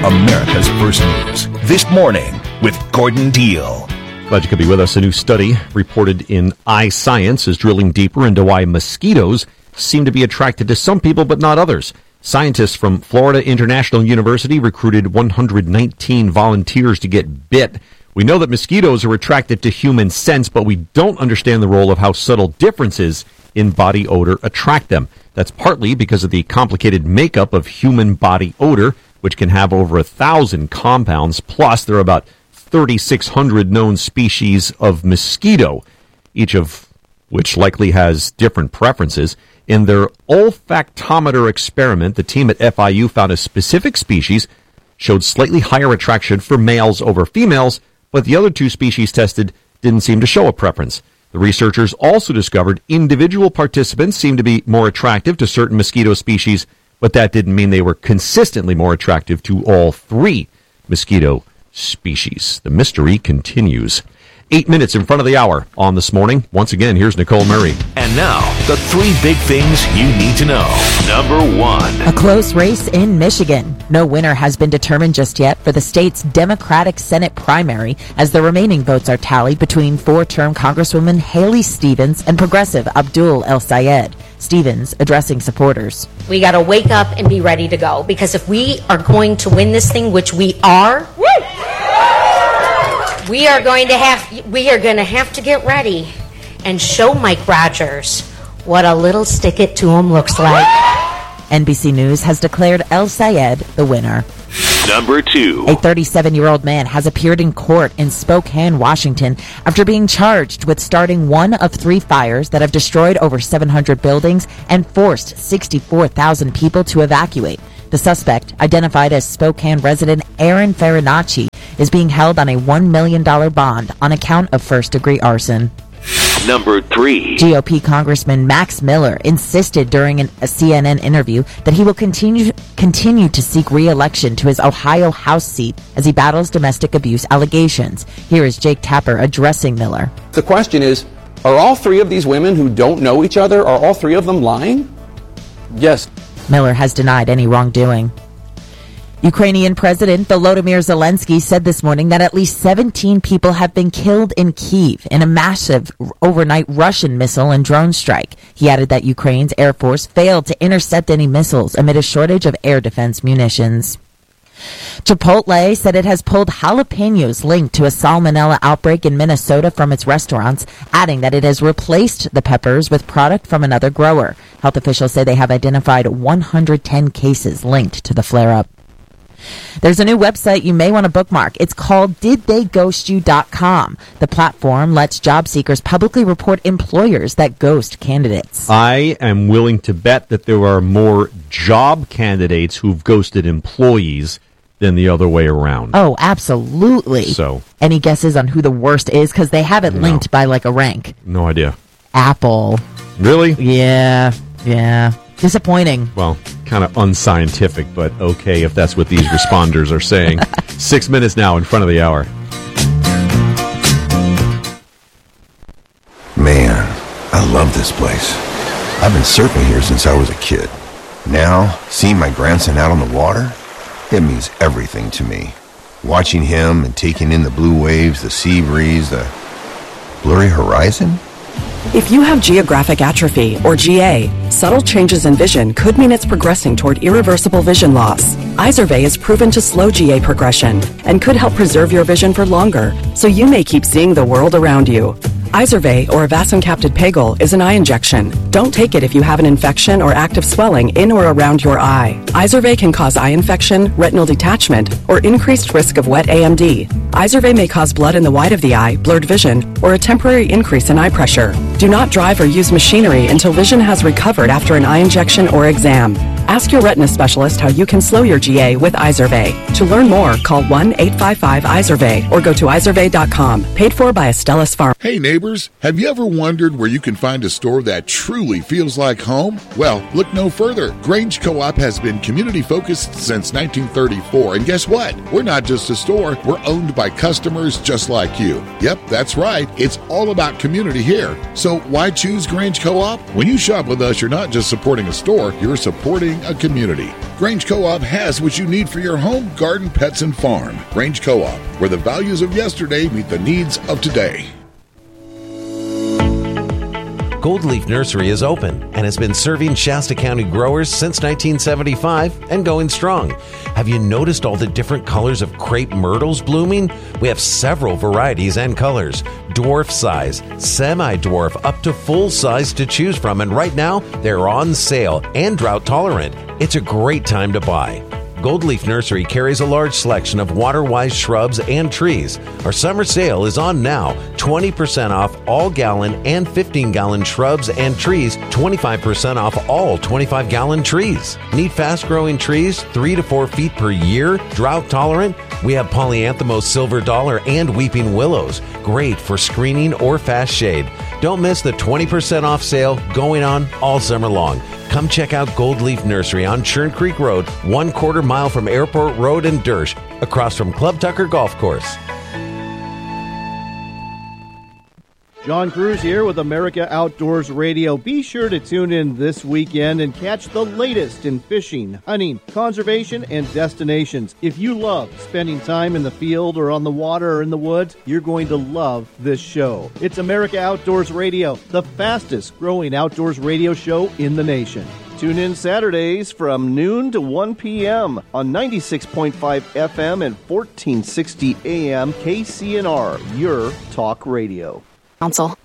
America's First News. This morning with Gordon Deal. Glad you could be with us. A new study reported in iScience is drilling deeper into why mosquitoes seem to be attracted to some people but not others. Scientists from Florida International University recruited 119 volunteers to get bit. We know that mosquitoes are attracted to human scents, but we don't understand the role of how subtle differences in body odor attract them. That's partly because of the complicated makeup of human body odor, which can have over 1,000 compounds. Plus, there are about 3,600 known species of mosquito, each of which likely has different preferences. In their olfactometer experiment, the team at FIU found a specific species showed slightly higher attraction for males over females, but the other two species tested didn't seem to show a preference. The researchers also discovered individual participants seemed to be more attractive to certain mosquito species, but that didn't mean they were consistently more attractive to all three mosquito species. The mystery continues. 8 minutes in front of the hour on This Morning. Once again, here's Nicole Murray. And now, the three big things you need to know. Number one. A close race in Michigan. No winner has been determined just yet for the state's Democratic Senate primary, as the remaining votes are tallied between four-term Congresswoman Haley Stevens and progressive Abdul El-Sayed. Stevens addressing supporters. We got to wake up and be ready to go, because if we are going to win this thing, which we are, we are going to have to get ready and show Mike Rogers what a little stick it to him looks like. NBC News has declared El-Sayed the winner. Number two. A 37-year-old man has appeared in court in Spokane, Washington, after being charged with starting one of three fires that have destroyed over 700 buildings and forced 64,000 people to evacuate. The suspect, identified as Spokane resident Aaron Farinacci, is being held on a $1 million bond on account of first-degree arson. Number three. GOP Congressman Max Miller insisted during a CNN interview that he will continue to seek re-election to his Ohio House seat as he battles domestic abuse allegations. Here is Jake Tapper addressing Miller. The question is, are all three of these women who don't know each other, are all three of them lying? Yes. Miller has denied any wrongdoing. Ukrainian President Volodymyr Zelensky said this morning that at least 17 people have been killed in Kyiv in a massive overnight Russian missile and drone strike. He added that Ukraine's Air Force failed to intercept any missiles amid a shortage of air defense munitions. Chipotle said it has pulled jalapenos linked to a salmonella outbreak in Minnesota from its restaurants, adding that it has replaced the peppers with product from another grower. Health officials say they have identified 110 cases linked to the flare-up. There's a new website you may want to bookmark. It's called DidTheyGhostYou.com. The platform lets job seekers publicly report employers that ghost candidates. I am willing to bet that there are more job candidates who've ghosted employees than the other way around. Oh, absolutely. So, any guesses on who the worst is? Because they have it linked by like a rank. No idea. Apple. Really? Yeah. Disappointing. Well, kind of unscientific, but okay if that's what these responders are saying. 6 minutes now in front of the hour. Man, I love this place. I've been surfing here since I was a kid. Now, seeing my grandson out on the water, it means everything to me. Watching him and taking in the blue waves, the sea breeze, the blurry horizon. If you have geographic atrophy, or GA, subtle changes in vision could mean it's progressing toward irreversible vision loss. Izervay is proven to slow GA progression and could help preserve your vision for longer, so you may keep seeing the world around you. Izervay, or avacincaptad pegol, is an eye injection. Don't take it if you have an infection or active swelling in or around your eye. Izervay can cause eye infection, retinal detachment, or increased risk of wet AMD. Izervay may cause blood in the white of the eye, blurred vision, or a temporary increase in eye pressure. Do not drive or use machinery until vision has recovered after an eye injection or exam. Ask your retina specialist how you can slow your GA with Izervay. To learn more, call 1-855-IZERVAY or go to izervay.com. Paid for by Astellas Pharma. Hey neighbors, have you ever wondered where you can find a store that truly feels like home? Well, look no further. Grange Co-op has been community focused since 1934, and guess what? We're not just a store, we're owned by customers just like you. Yep, that's right. It's all about community here. So why choose Grange Co-op? When you shop with us, you're not just supporting a store, you're supporting building a community. Grange Co-op has what you need for your home, garden, pets, and farm. Grange Co-op, where the values of yesterday meet the needs of today. Gold Leaf Nursery is open and has been serving Shasta County growers since 1975 and going strong. Have you noticed all the different colors of crepe myrtles blooming? We have several varieties and colors, dwarf size, semi-dwarf, up to full size to choose from, and right now they're on sale and drought tolerant. It's a great time to buy. Gold Leaf Nursery carries a large selection of water-wise shrubs and trees. Our summer sale is on now. 20% off all gallon and 15-gallon shrubs and trees. 25% off all 25-gallon trees. Need fast-growing trees, 3 to 4 feet per year, drought tolerant? We have Polyanthemos silver dollar and weeping willows. Great for screening or fast shade. Don't miss the 20% off sale going on all summer long. Come check out Gold Leaf Nursery on Churn Creek Road, 1/4 mile from Airport Road in Dersh, across from Club Tucker Golf Course. John Cruz here with America Outdoors Radio. Be sure to tune in this weekend and catch the latest in fishing, hunting, conservation, and destinations. If you love spending time in the field or on the water or in the woods, you're going to love this show. It's America Outdoors Radio, the fastest growing outdoors radio show in the nation. Tune in Saturdays from noon to 1 p.m. on 96.5 FM and 1460 AM KCNR, your talk radio. Council.